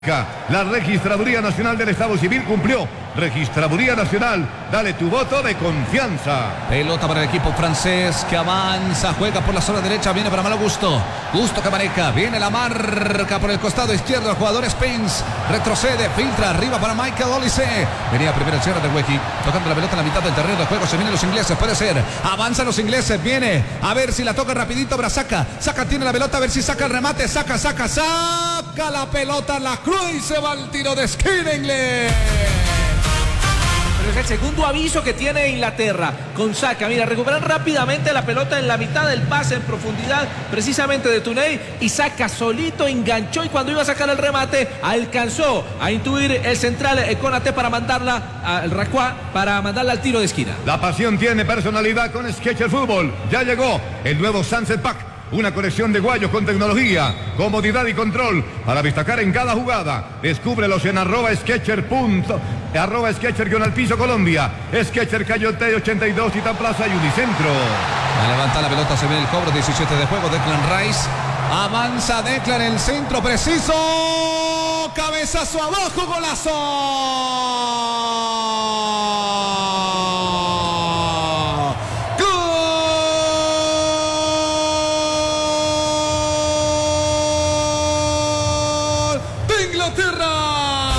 La Registraduría Nacional del Estado Civil cumplió. Registraduría Nacional, dale tu voto de confianza. Pelota para el equipo francés que avanza, juega por la zona derecha, viene para Malo Gusto. Gusto que maneja, viene la marca por el costado izquierdo, el jugador Spence retrocede, filtra arriba para Michael Olise. Venía primero el cierre de Huequi, tocando la pelota en la mitad del terreno de juego. Se vienen los ingleses, puede ser. Avanzan los ingleses, viene a ver si la toca rapidito. Brazaca, Saca tiene la pelota, a ver si saca el remate. Saca la pelota, la cruz y se va al tiro de esquina inglés. Pero es el segundo aviso que tiene Inglaterra con Saka. Mira, recuperan rápidamente la pelota en la mitad del pase en profundidad precisamente de Tuney, y Saka solito enganchó, y cuando iba a sacar el remate alcanzó a intuir el central Konaté para mandarla al Racua, para mandarla al tiro de esquina. La pasión tiene personalidad con Sketcher Fútbol. Ya llegó el nuevo Sunset Pack. Una colección de guayos con tecnología, comodidad y control para destacar en cada jugada. Descúbrelos en @Sketcher @Sketcher_ Colombia. Sketcher Cayote 82, Titán Plaza y Unicentro. A levantar la pelota, se ve el cobro, 17 de juego. Declan Rice, avanza Declan, el centro preciso, cabezazo abajo, golazo.